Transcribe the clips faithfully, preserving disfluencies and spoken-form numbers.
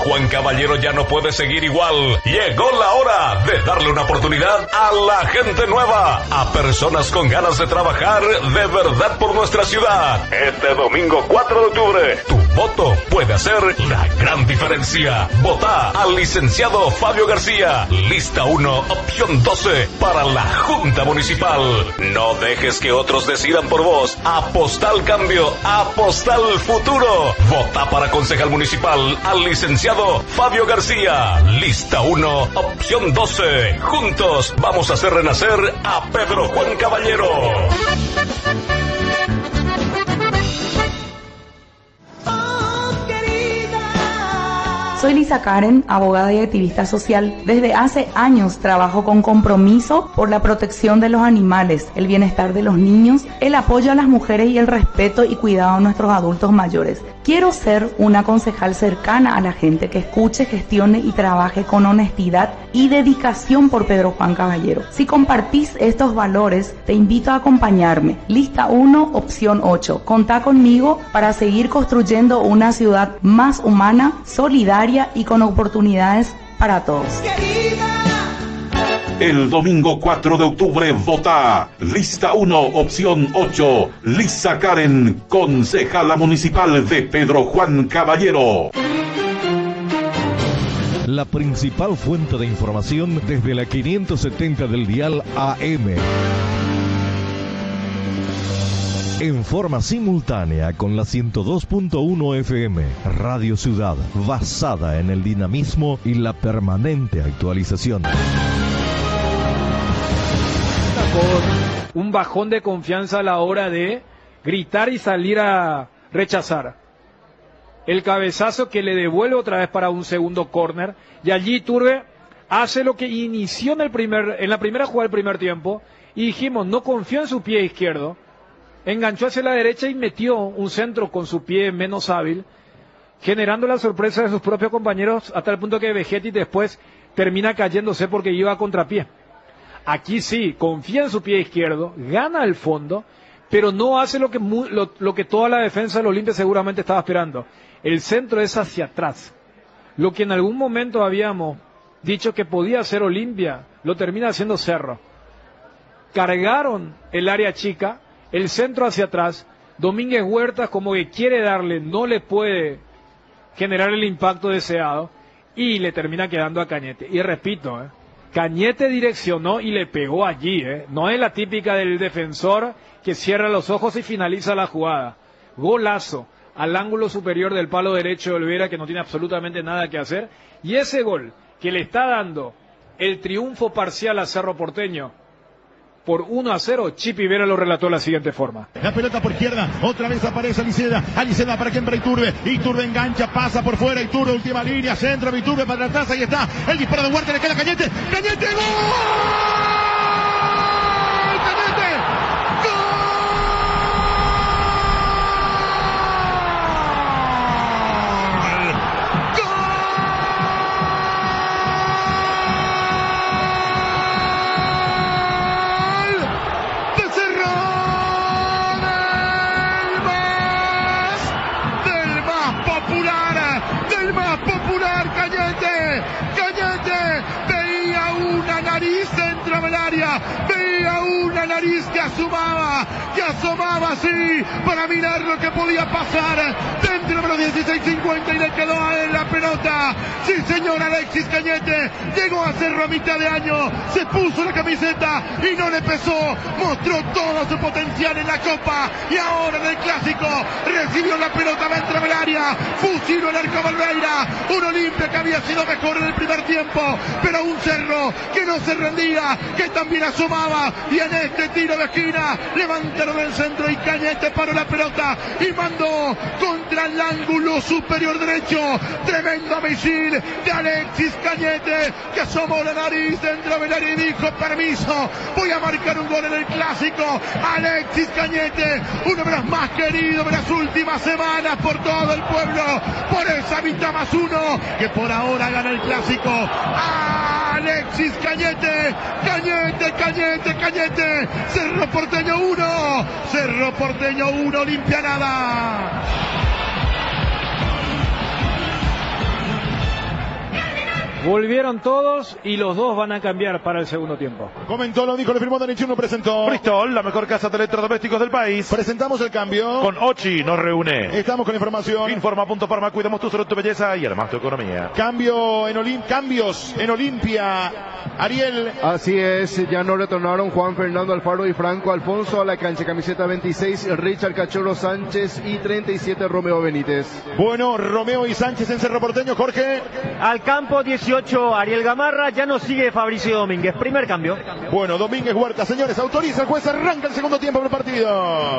Juan Caballero ya no puede seguir igual. Llegó la hora de darle una oportunidad a la gente nueva, a personas con ganas de trabajar de verdad por nuestra ciudad. Este domingo cuatro de octubre, tu voto puede hacer la gran diferencia. Vota al licenciado Fabio García, lista uno, opción doce, para la Junta Municipal. No dejes que otros decidan por vos. Aposta al cambio, aposta al futuro. Vota para concejal municipal al licenciado Fabio García, lista uno, opción doce. Juntos vamos a hacer renacer a Pedro Juan Caballero. Soy Lisa Karen, abogada y activista social. Desde hace años trabajo con compromiso por la protección de los animales, el bienestar de los niños, el apoyo a las mujeres y el respeto y cuidado a nuestros adultos mayores. Quiero ser una concejal cercana a la gente que escuche, gestione y trabaje con honestidad y dedicación por Pedro Juan Caballero. Si compartís estos valores, te invito a acompañarme. Lista uno, opción ocho. Contá conmigo para seguir construyendo una ciudad más humana, solidaria y con oportunidades para todos. El domingo cuatro de octubre vota lista uno, opción ocho, Lisa Karen, concejala municipal de Pedro Juan Caballero. La principal fuente de información desde la quinientos setenta del dial A M. En forma simultánea con la ciento dos punto uno F M, Radio Ciudad, basada en el dinamismo y la permanente actualización. Con un bajón de confianza a la hora de gritar y salir a rechazar. El cabezazo que le devuelve otra vez para un segundo córner, y allí Iturbe hace lo que inició en, el primer, en la primera jugada del primer tiempo, y dijimos, no confió en su pie izquierdo, enganchó hacia la derecha y metió un centro con su pie menos hábil, generando la sorpresa de sus propios compañeros hasta el punto que Vegetti después termina cayéndose porque iba a contrapié. Aquí sí, confía en su pie izquierdo, gana el fondo, pero no hace lo que, lo, lo que toda la defensa del Olimpia seguramente estaba esperando. El centro es hacia atrás. Lo que en algún momento habíamos dicho que podía hacer Olimpia, lo termina haciendo Cerro. Cargaron el área chica, el centro hacia atrás. Domínguez Huertas, como que quiere darle, no le puede generar el impacto deseado y le termina quedando a Cañete. Y repito, eh, Cañete direccionó y le pegó allí, eh. No es la típica del defensor que cierra los ojos y finaliza la jugada. Golazo al ángulo superior del palo derecho de Olvera, que no tiene absolutamente nada que hacer. Y ese gol que le está dando el triunfo parcial a Cerro Porteño por uno a cero, Chipi Vera lo relató de la siguiente forma. La pelota por izquierda, otra vez aparece Aliceda, Aliceda para quien para Iturbe, Iturbe engancha, pasa por fuera, Iturbe última línea, centro, Iturbe para atrás, ahí está, el disparo de Huerta, le queda Cañete, Cañete, ¡gol! ¡Cañete! Veía una nariz que asomaba, que asomaba así para mirar lo que podía pasar dentro de los dieciséis cincuenta y le quedó a él la pelota. Sí, señor, Alexis Cañete llegó a Cerro a mitad de año, se puso la camiseta y no le pesó, mostró todo su potencial en la Copa y ahora en el Clásico recibió la pelota dentro del área, fusiló el arco Valveira, un Olimpia que había sido mejor en el primer tiempo, pero un Cerro que no se rendía, que también asomaba, y en este tiro de esquina levantaron el centro y Cañete paró la pelota y mandó contra el ángulo superior derecho, tremendo misil de Alexis Cañete que asomó la nariz dentro del área y dijo: permiso, voy a marcar un gol en el Clásico. Alexis Cañete, uno de los más queridos de las últimas semanas por todo el pueblo, por esa mitad más uno que por ahora gana el Clásico. Alexis Cañete, Cañete, Cañete, Cañete, Cerro Porteño uno, Cerro Porteño uno, Olimpia nada. Volvieron todos y los dos van a cambiar para el segundo tiempo. Comentó, lo dijo, le firmó Danichuno, presentó. Bristol, la mejor casa de electrodomésticos del país. Presentamos el cambio. Con Ochi nos reúne. Estamos con información. Informa.parma, cuidamos tu salud, tu belleza y además tu economía. Cambio en Olim, cambios en Olimpia. Ariel. Así es, ya no retornaron Juan Fernando Alfaro y Franco Alfonso a la cancha. Camiseta veintiséis, Richard Cachorro Sánchez y treinta y siete, Romeo Benítez. Bueno, Romeo y Sánchez en Cerro Porteño, Jorge. Al campo dieciocho, Ariel Gamarra, ya no sigue Fabricio Domínguez. Primer cambio. Bueno, Domínguez Huerta, señores, autoriza el juez, arranca el segundo tiempo del partido.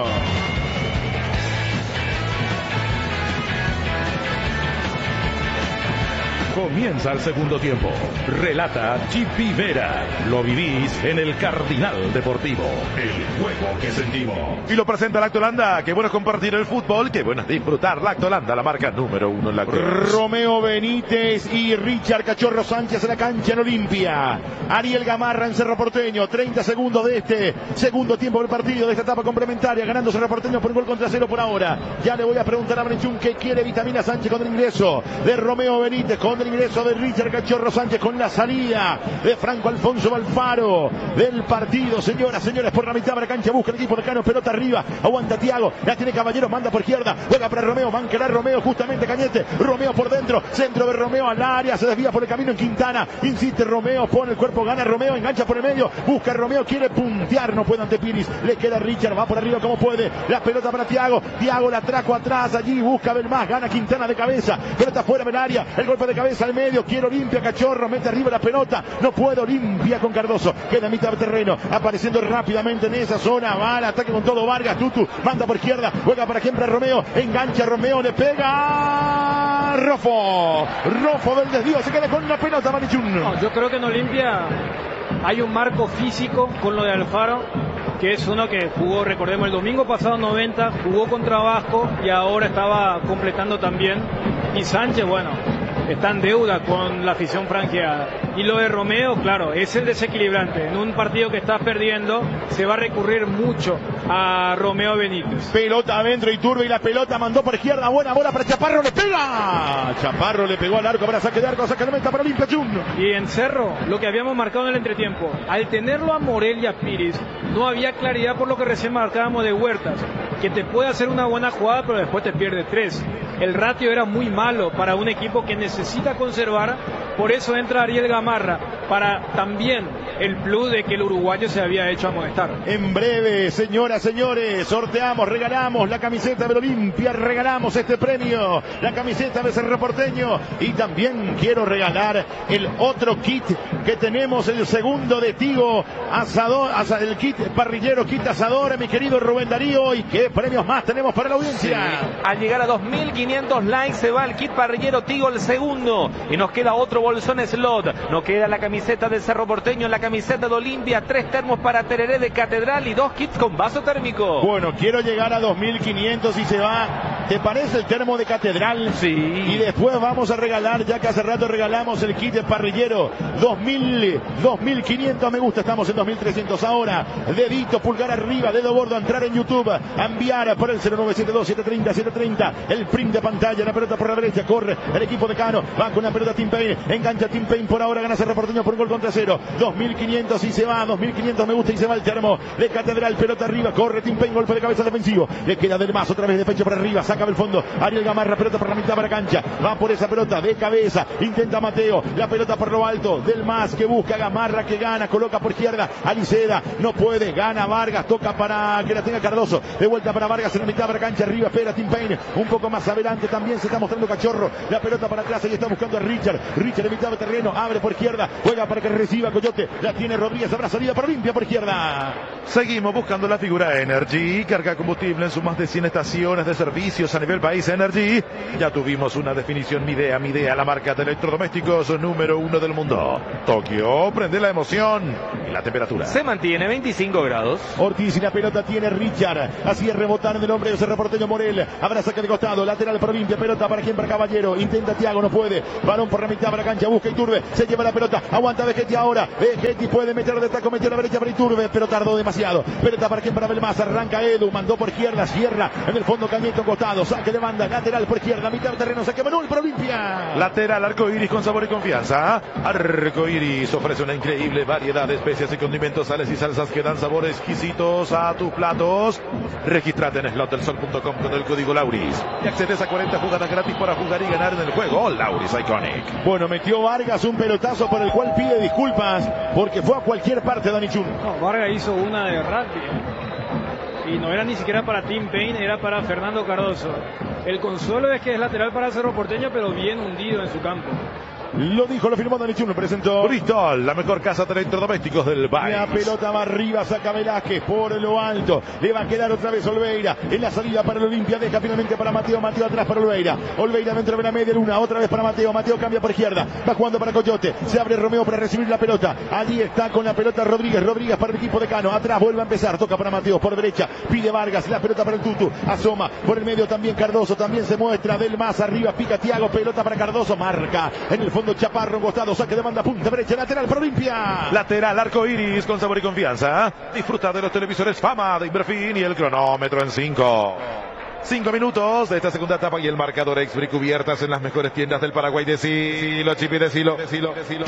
Comienza el segundo tiempo. Relata Chipi Vera. Lo vivís en el Cardinal Deportivo. El juego que sentimos. Y lo presenta Lactolanda. Qué bueno es compartir el fútbol. Qué bueno es disfrutar. Lactolanda, la marca número uno en la Romeo Benítez y Richard Cachorro Sánchez en la cancha en Olimpia. Ariel Gamarra en Cerro Porteño. treinta segundos de este segundo tiempo del partido, de esta etapa complementaria. Ganando Cerro Porteño por un gol contra cero por ahora. Ya le voy a preguntar a Brenchun qué quiere Vitamina Sánchez con el ingreso de Romeo Benítez, con el ingreso de Richard Cachorro Sánchez, con la salida de Franco Alfonso Alfaro del partido. Señoras, señores, por la mitad de la cancha busca el equipo de Cano, pelota arriba, aguanta Thiago, la tiene Caballero, manda por izquierda, juega para Romeo, manquerá Romeo, justamente Cañete, Romeo por dentro, centro de Romeo al área, se desvía por el camino en Quintana, insiste Romeo, pone el cuerpo, gana Romeo, engancha por el medio, busca Romeo, quiere puntear, no puede ante Piris, le queda Richard, va por arriba como puede, la pelota para Thiago, Thiago la trajo atrás, allí busca Belmás, gana Quintana de cabeza, pelota fuera del área, el golpe de cabeza al medio, quiere Olimpia, Cachorro, mete arriba la pelota, no puede Olimpia con Cardoso, queda a mitad del terreno, apareciendo rápidamente en esa zona, va al ataque con todo Vargas, Tutu, manda por izquierda, juega para siempre Romeo, engancha Romeo, le pega Rofo, Rofo del desvío, se queda con la pelota, Marichun. No, yo creo que en Olimpia hay un marco físico con lo de Alfaro, que es uno que jugó, recordemos, el domingo pasado noventa, jugó contra Vasco y ahora estaba completando también, y Sánchez, bueno, está en deuda con la afición franqueada. Y lo de Romeo, claro, es el desequilibrante. En un partido que estás perdiendo, se va a recurrir mucho a Romeo Benítez. Pelota adentro, Iturbe, y la pelota mandó por izquierda, buena bola para Chaparro, le pega. Chaparro le pegó al arco para saque de arco, saque de meta para Olimpia Jun. Y en Cerro, lo que habíamos marcado en el entretiempo, al tenerlo a Morel y a Piris, no había claridad por lo que recién marcábamos de Huertas, que te puede hacer una buena jugada, pero después te pierde tres. El ratio era muy malo para un equipo que necesita conservar, por eso entra Ariel Gamarra, para también el plus de que el uruguayo se había hecho amonestar. En breve, señoras, señores, sorteamos, regalamos la camiseta de Olimpia, regalamos este premio, la camiseta de Cerro Porteño, y también quiero regalar el otro kit que tenemos, el segundo de Tigo, asador, asa, el kit parrillero, kit asador, mi querido Rubén Darío, y qué premios más tenemos para la audiencia. Sí. Al llegar a dos mil quinientos likes se va el kit parrillero Tigo, el segundo, y nos queda otro bolsón slot, nos queda la camiseta de Cerro Porteño, la camiseta de Olimpia, tres termos para tereré de Catedral y dos kits con vaso térmico. Bueno, quiero llegar a dos mil quinientos y se va, ¿te parece el termo de Catedral? Sí. Y después vamos a regalar, ya que hace rato regalamos el kit de parrillero, dos mil, dos mil quinientos me gusta, estamos en dos mil trescientos ahora, dedito, pulgar arriba, dedo gordo, a entrar en YouTube, a enviar por el cero nueve siete dos siete tres cero siete tres cero, el print de pantalla, la pelota por la derecha, corre el equipo de Cano, va con la pelota Tim Payne, engancha Tim Payne, por ahora gana Cerro Porteño por un gol contra cero, dos mil quinientos y se va, dos mil quinientos me gusta y se va el termo de Catedral, pelota arriba, corre Tim Payne, golpe de cabeza defensivo, le queda del más otra vez de pecho para arriba, saca del fondo, Ariel Gamarra, pelota por la mitad de la cancha, va por esa pelota de cabeza, intenta Mateo, la pelota por lo alto, del más que busca Gamarra, que gana, coloca por izquierda, Aliceda, no puede, gana Vargas, toca para que la tenga Cardoso, de vuelta para Vargas en la mitad de la cancha, arriba espera Tim Payne, un poco más adelante también se está mostrando Cachorro, la pelota para atrás y está buscando a Richard, Richard en mitad de terreno, abre por izquierda, juega para que reciba Coyote, la tiene Rodríguez, habrá salida para Olimpia por izquierda. Seguimos buscando la figura Energy, carga combustible en sus más de cien estaciones de servicios a nivel país. Energy, ya tuvimos una definición, Midea, Midea, la marca de electrodomésticos número uno del mundo. Tokio, prende la emoción y la temperatura se mantiene veinticinco grados. Ortiz y la pelota tiene Richard, así es rebotar en el hombre de Cerro Porteño Morel, habrá saque de costado, lateral para Olimpia, pelota para quien, para Caballero, intenta Thiago, no puede, balón por la mitad para la cancha, busca Iturbe, se lleva la pelota, aguanta Vegetti ahora, Vegetti puede meter de taco, metió la derecha para Iturbe, pero tardó demasiado, pelota para quien, para Belmaz, arranca Edu, mandó por izquierda, cierra en el fondo Cañete costado, costado, saque de banda, lateral por izquierda, mitad de terreno, saque Manuel para Olimpia. Lateral, arco iris con sabor y confianza. Arco iris ofrece una increíble variedad de especias y condimentos, sales y salsas que dan sabores exquisitos a tus platos. Regístrate en slot del sol punto com con el código Lauris y accedes a cuarenta jugadas gratis para jugar y ganar en el juego Lauris Iconic. Bueno, metió Vargas un pelotazo por el cual pide disculpas porque fue a cualquier parte, Dani Chun. No, Vargas hizo una de rugby. Y no era ni siquiera para Tim Payne, era para Fernando Cardoso. El consuelo es que es lateral para Cerro Porteño, pero bien hundido en su campo. Lo dijo, lo firmó Dani Chun, lo presentó Bristol, la mejor casa de electrodomésticos del país. La pelota va arriba, saca Velázquez por lo alto. Le va a quedar otra vez Olveira. En la salida para el Olimpia, deja finalmente para Mateo. Mateo atrás para Olveira. Olveira dentro de la media luna, otra vez para Mateo. Mateo cambia por izquierda. Va jugando para Coyote. Se abre Romeo para recibir la pelota. Allí está con la pelota Rodríguez. Rodríguez para el equipo de Cano. Atrás vuelve a empezar. Toca para Mateo por derecha. Pide Vargas. La pelota para el Tutu. Asoma por el medio también Cardoso. También se muestra del más arriba. Pica Thiago. Pelota para Cardoso. Marca en el fondo Chaparro. Costado, saque de banda, punta derecha, lateral para Olimpia. Lateral, arco iris con sabor y confianza. Disfruta de los televisores Fama de Inverfin y el cronómetro en cinco. Cinco minutos de esta segunda etapa y el marcador Exbri cubiertas en las mejores tiendas del Paraguay. Decilo, Chipi, decilo, decilo, decilo.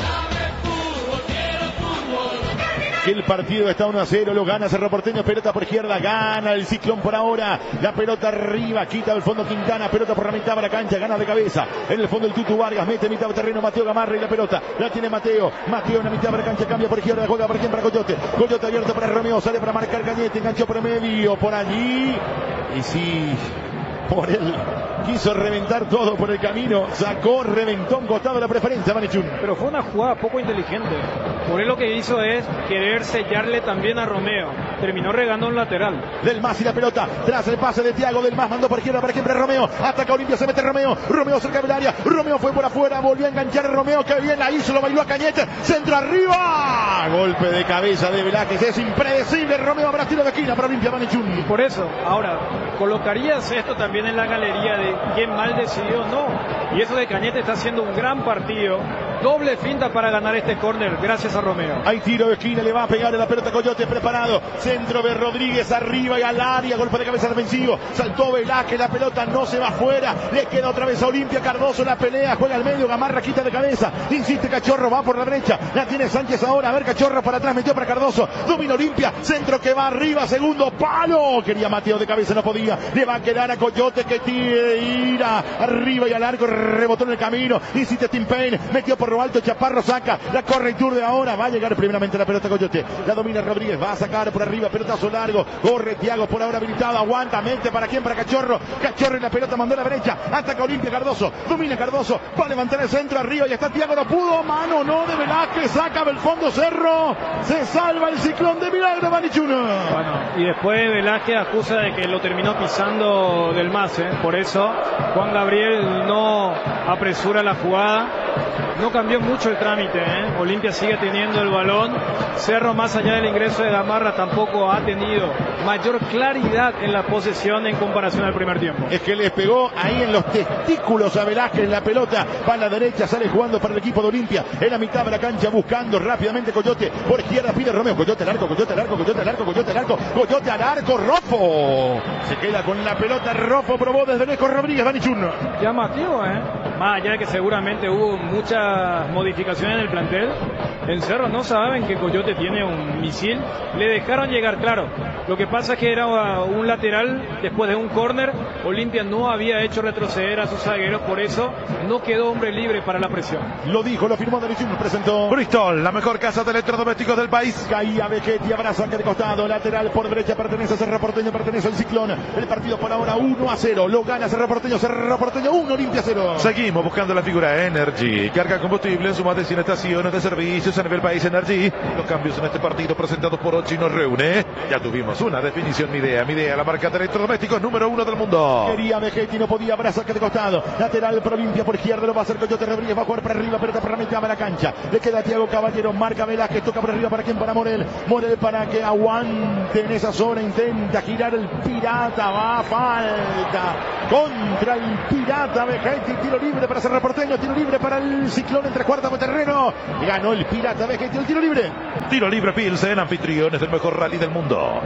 Que el partido está uno a cero, lo gana Cerro Porteño, pelota por izquierda, gana el Ciclón por ahora, la pelota arriba, quita del fondo Quintana, pelota por la mitad de la cancha, gana de cabeza, en el fondo el Tutu Vargas, mete mitad de terreno, Mateo Gamarra y la pelota, la tiene Mateo, Mateo en la mitad de la cancha, cambia por izquierda, juega por quién, para Coyote, Coyote abierto para Romeo, sale para marcar Cañete, enganchó por medio, por allí, y sí, por él. Quiso reventar todo por el camino, sacó, reventó un costado de la preferencia, Manichun. Pero fue una jugada poco inteligente. Por él lo que hizo es querer sellarle también a Romeo. Terminó regando un lateral. Del Mas y la pelota, tras el pase de Thiago, Del Mas mandó por izquierda para siempre Romeo. Ataca Olimpia, se mete Romeo. Romeo cerca del área. Romeo fue por afuera, volvió a enganchar a Romeo, que bien la hizo, lo bailó a Cañete. Centro arriba. Golpe de cabeza de Velázquez, es impredecible. Romeo habrá tiro de esquina para Olimpia, Manichun. Y por eso, ahora, ¿colocarías esto también en la galería de quién mal decidió? No. Y eso de Cañete está haciendo un gran partido. Doble finta para ganar este córner, gracias a Romeo. Hay tiro de esquina, le va a pegar en la pelota Coyote, preparado. Centro de Rodríguez arriba y al área, golpe de cabeza defensivo. Saltó Velázquez, la pelota no se va afuera. Le queda otra vez a Olimpia, Cardoso la pelea, juega al medio, Gamarra quita de cabeza. Insiste Cachorro, va por la derecha. La tiene Sánchez ahora, a ver Cachorro para atrás, metió para Cardoso. Domina Olimpia, centro que va arriba, segundo palo. Quería Mateo de cabeza, no podía. Le va a quedar a Coyote que tire, ira arriba y al arco, rebotó en el camino. Insiste Tim Payne, metió por lo alto, Chaparro saca, la corre y turde ahora. Va a llegar primeramente la pelota Coyote. La domina Rodríguez, va a sacar por arriba, pelotazo largo. Corre Thiago por ahora habilitado, aguanta, mente para quién, para Cachorro. Cachorro en la pelota, mandó a la derecha. Ataca Olimpia, Cardoso, domina Cardoso, va a levantar el centro arriba y está Thiago, no pudo, mano no de Velázquez, saca del fondo Cerro. Se salva el Ciclón de milagro, Manichuna. Bueno, y después Velázquez acusa de que lo terminó pisando Del Mas, ¿eh? Por eso Juan Gabriel no apresura la jugada. No cambió mucho el trámite, ¿eh? Olimpia sigue teniendo el balón. Cerro, más allá del ingreso de Gamarra, tampoco ha tenido mayor claridad en la posesión en comparación al primer tiempo. Es que les pegó ahí en los testículos a Velázquez en la pelota. Va a la derecha, sale jugando para el equipo de Olimpia. En la mitad de la cancha buscando rápidamente Coyote. Por izquierda pide Romeo. Coyote al arco, Coyote al arco, Coyote al arco, Coyote al arco, Coyote al arco, Rofo. Se queda con la pelota, Rofo probó desde lejos Rodríguez, Danichun. Llamativo, ¿eh? Más allá de que seguramente hubo muchas modificaciones en el plantel, en Cerro no saben que Coyote tiene un misil. Le dejaron llegar, claro. Lo que pasa es que era un lateral después de un córner. Olimpia no había hecho retroceder a sus zagueros, por eso no quedó hombre libre para la presión. Lo dijo, lo firmó Danichun, presentó Bristol, la mejor casa de electrodomésticos del país. Caía Vegetti, abraza que de costado, lateral por derecha, pertenece a Cerro Porteño, pertenece al Ciclón. El partido por ahora uno a cero, lo gana Cerro Porteño, Cerro Porteño uno, Olimpia cero. Seguimos buscando la figura Energy, carga combustible en su más de cien estaciones de servicios a nivel país. Energy, los cambios en este partido presentados por Ochi nos reúne. Ya tuvimos una definición, mi idea, mi idea, la marca de electrodomésticos número uno del mundo. Quería Vegetti, no podía, abraza que de costado, lateral por Olimpia, por izquierda lo va a hacer Coyote Rodríguez, va a jugar para arriba, pelota para la mitad de la cancha. Le queda a Thiago Caballero, marca Velázquez, toca por arriba para quién, para Morel. Morel para que aguante en esa zona, intenta girar el Pirata, va, falta contra el Pirata Vegetti, tiro libre para Cerro Porteño, tiro libre para el Ciclón entre cuartos de terreno. Ganó el Pirata Vegetti el tiro libre. Tiro libre Pilsen, anfitriones del mejor rally del mundo.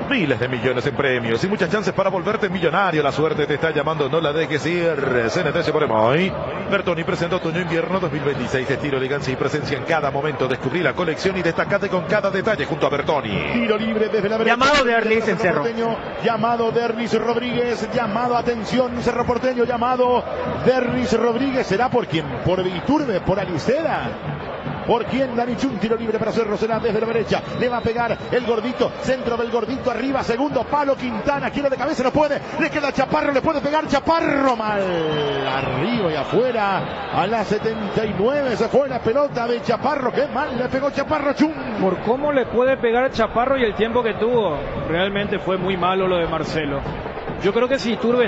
Miles de millones en premios y muchas chances para volverte millonario. La suerte te está llamando, no la dejes ir. C N T se pone muy. Bertoni presenta Otoño-Invierno dos mil veintiséis. Estilo, elegancia y presencia en cada momento. Descubrí la colección y destacate con cada detalle junto a Bertoni. Tiro libre desde la derecha. Llamado de Erlis en Cerro. Llamado de Erlis Rodríguez. Llamado, atención, Cerro Porteño. Llamado de Erlis Rodríguez. ¿Será por quién? Por Iturbe, por Aliceda. ¿Por quién? Dani Chun, tiro libre para Cerro, será desde la derecha. Le va a pegar el gordito, centro del gordito, arriba, segundo palo, Quintana, quiere de cabeza, no puede. Le queda Chaparro, le puede pegar Chaparro, mal. Arriba y afuera, a la setenta y nueve se fue la pelota de Chaparro, qué mal le pegó Chaparro Chun. Por cómo le puede pegar Chaparro y el tiempo que tuvo, realmente fue muy malo lo de Marcelo. Yo creo que si Iturbe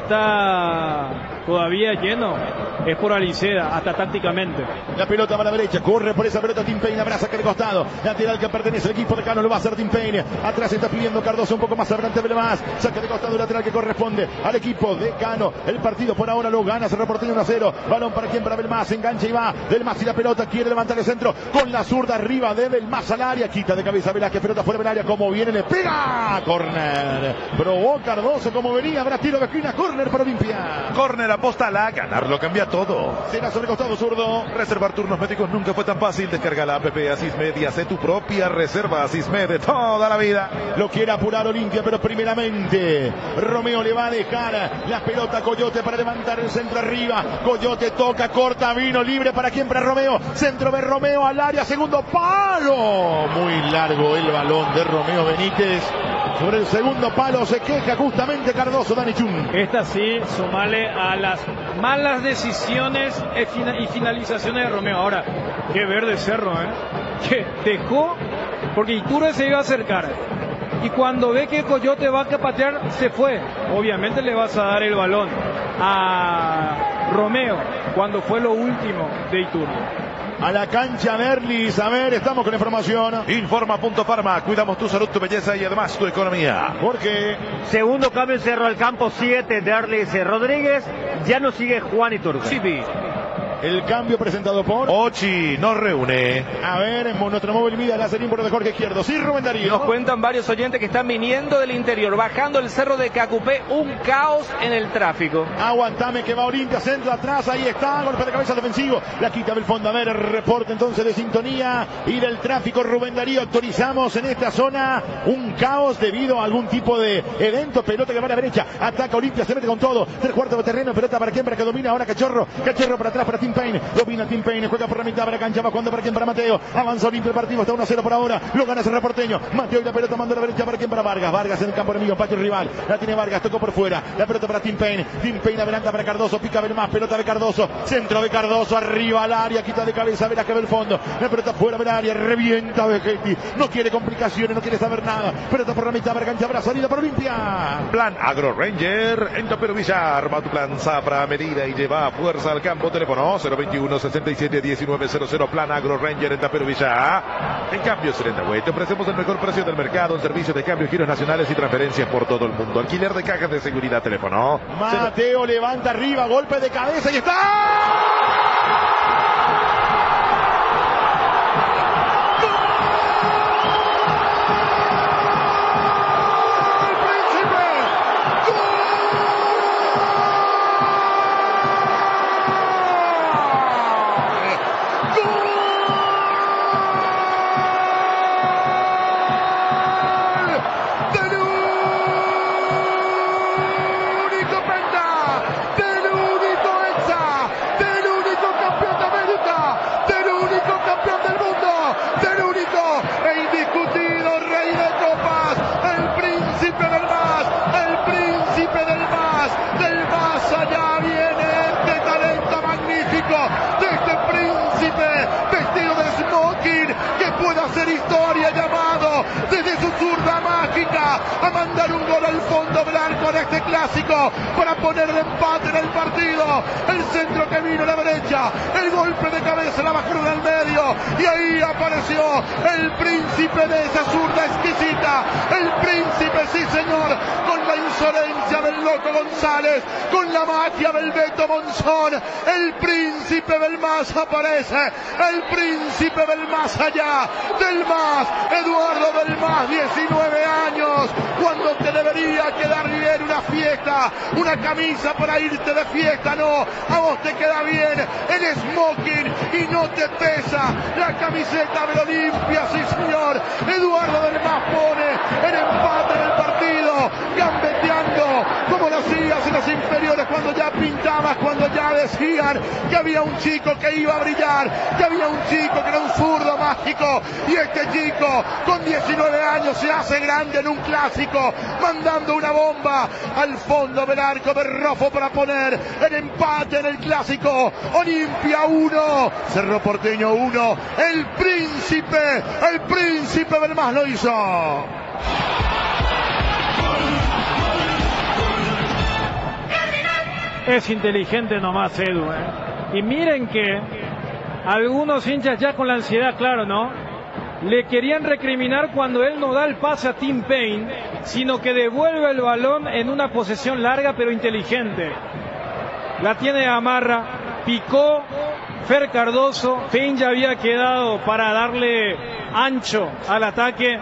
está todavía lleno, es por Aliceda, hasta tácticamente. La pelota va a la derecha, corre por esa pelota Tim Payne, abraza que de costado. Lateral que pertenece al equipo de Cano, lo va a hacer Tim Payne. Atrás está pidiendo Cardoso, un poco más adelante, vele más. Saca de costado el lateral que corresponde al equipo de Cano. El partido por ahora lo gana Cerro Porteño uno a cero. Balón para quien, para Belmaz, engancha y va. Belmaz y la pelota quiere levantar el centro con la zurda arriba de Belmaz al área. Quita de cabeza Velázquez, pelota fuera del área, como viene, le pega. Corner. Probó Cardoso como venía. Habrá tiro de esquina, corner para Olimpia. Corner, apóstala, ganar lo cambia todo. Será sobre costado zurdo. Reservar turnos médicos nunca fue tan fácil. Descarga la app Asismed y hace tu propia reserva Asismed de toda la vida. Lo quiere apurar Olimpia, pero primeramente Romeo le va a dejar la pelota a Coyote para levantar el centro arriba. Coyote toca, corta, vino libre para quien, para Romeo. Centro de Romeo al área, segundo palo. Muy largo el balón de Romeo Benítez. Sobre el segundo palo se queja justamente Cardoso, Dani Chun. Esta sí, sumale a las malas decisiones y finalizaciones de Romeo. Ahora, qué verde Cerro, ¿eh? Que dejó, porque Iturbe se iba a acercar. Y cuando ve que Coyote va a patear, se fue. Obviamente le vas a dar el balón a Romeo, cuando fue lo último de Iturbe. A la cancha de Erlis, a ver, estamos con información. Informa.farma, cuidamos tu salud, tu belleza y además tu economía. Porque segundo cambio en Cerro al campo, siete de Erlis Rodríguez. Ya no sigue Juan Iturbe. Sí, el cambio presentado por Ochi nos reúne. A ver, en nuestro móvil Vida la serie por de Jorge Izquierdo. Sí, Rubén Darío. Nos cuentan varios oyentes que están viniendo del interior, bajando el cerro de Cacupé, un caos en el tráfico. Aguantame que va Olimpia, centro atrás, ahí está, golpe de cabeza defensivo. La quita del fondo, a ver, reporte entonces de sintonía y del tráfico. Rubén Darío, autorizamos en esta zona un caos debido a algún tipo de evento. Pelota que va a la derecha, ataca Olimpia, se mete con todo. Tres cuartos de terreno, pelota para quien, para que domina ahora Cachorro. Cachorro para atrás para Tim Payne, domina Tim Payne, juega por la mitad de la cancha, va jugando para quien, para Mateo, avanza Olimpia, el partido está uno a cero por ahora, lo gana Cerro Porteño, Mateo y la pelota manda a la derecha para quien, para Vargas, Vargas en el campo enemigo, patio rival, la tiene Vargas, tocó por fuera, la pelota para Tim Payne, Tim Payne adelanta para Cardoso, pica Belmaz, pelota de Cardoso, centro de Cardoso, arriba al área, quita de cabeza, Velázquez del fondo, la pelota fuera del área, revienta Vegetti, no quiere complicaciones, no quiere saber nada, pelota por la mitad de la cancha, habrá salida para Olimpia. Plan Agro Ranger, en Tapero Villar, arma tu plan Zapra a medida y lleva fuerza al campo, teléfono cero veintiuno sesenta y siete diecinueve cero cero, Plan Agro Ranger en Tapero Villar. En cambio, Serena Way, te ofrecemos el mejor precio del mercado, un servicio de cambio, giros nacionales y transferencias por todo el mundo. Alquiler de cajas de seguridad, teléfono. Mateo levanta arriba, golpe de cabeza y está. A mandar un gol al fondo blanco de este clásico para poner el empate en el partido. El centro que vino a la derecha, el golpe de cabeza se la bajaron al medio y ahí apareció el príncipe de esa zurda exquisita, el príncipe, sí señor, con la insolencia del loco González, con la magia del Beto Monzón, el príncipe del más aparece, el príncipe del más allá, del más, Eduardo del más, diecinueve años, cuando te debería quedar bien una fiesta, una camisa para irte de fiesta, no, a vos te queda bien el smoking y no te pesa la camiseta del Olimpia, sí señor, Eduardo del más pone el empate del partido, gambeteando como lo hacías en las inferiores cuando ya pintabas, cuando ya decían que había un chico que iba a brillar, que había un chico que era un zurdo mágico, y este chico con diecinueve años se hace grande en un clásico, mandando una bomba al fondo del arco de Rofo para poner el empate en el clásico. Olimpia uno, Cerro Porteño uno, el príncipe, el príncipe del más lo hizo. Es inteligente nomás Edu, ¿eh? Y miren que algunos hinchas ya con la ansiedad, claro, ¿no? Le querían recriminar cuando él no da el pase a Tim Payne, sino que devuelve el balón en una posesión larga pero inteligente. La tiene amarra, picó Fer Cardoso, Payne ya había quedado para darle ancho al ataque.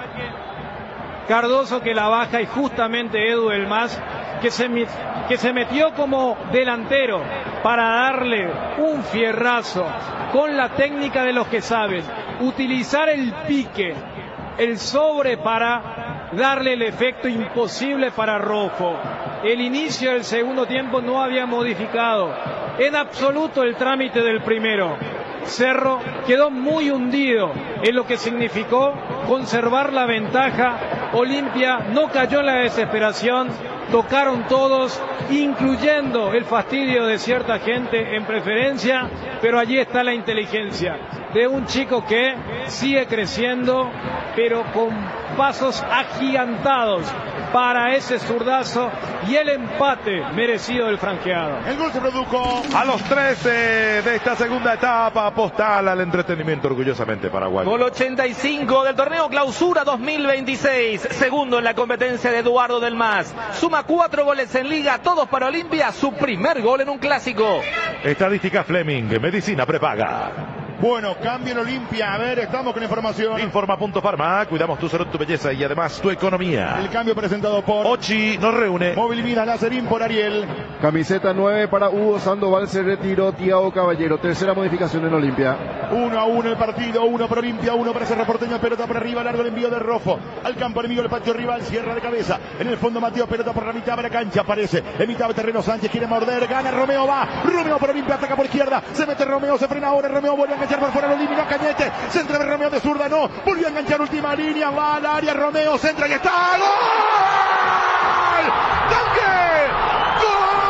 Cardoso que la baja y justamente Edu el más que se, que se metió como delantero para darle un fierrazo con la técnica de los que saben, utilizar el pique, el sobre para darle el efecto imposible para Rofo. El inicio del segundo tiempo no había modificado en absoluto el trámite del primero. Cerro quedó muy hundido en lo que significó conservar la ventaja. Olimpia no cayó en la desesperación, tocaron todos, incluyendo el fastidio de cierta gente en preferencia, pero allí está la inteligencia de un chico que sigue creciendo, pero con pasos agigantados para ese zurdazo y el empate merecido del franqueado. El gol se produjo a los trece de esta segunda etapa. Postal al entretenimiento, orgullosamente paraguayo. Gol ochenta y cinco del torneo Clausura dos mil veintiséis. Segundo en la competencia de Eduardo del Mas. Suma cuatro goles en liga, todos para Olimpia. Su primer gol en un clásico. Estadística Fleming, medicina prepaga. Bueno, cambio en Olimpia. A ver, estamos con información. Informa.farma, cuidamos tu salud, tu belleza y además tu economía. El cambio presentado por Ochi nos reúne. Móvil Vida Lacerín por Ariel. Camiseta nueve para Hugo Sandoval, se retiró Tiago Caballero. Tercera modificación en Olimpia. Uno a uno el partido, uno para Olimpia, uno para Cerro Porteño, pelota para arriba, largo el envío de Rofo. Al campo enemigo el patio rival, cierra de cabeza. En el fondo Mateo, pelota por la mitad de la cancha, aparece. En mitad de terreno Sánchez quiere morder, gana Romeo, va. Romeo por Olimpia, ataca por izquierda. Se mete Romeo, se frena ahora, Romeo vuelve a enganchar por fuera, lo eliminó Cañete. Centra de Romeo de zurda, no. Volvió a enganchar última línea, va al área Romeo, centra y está. ¡Gol!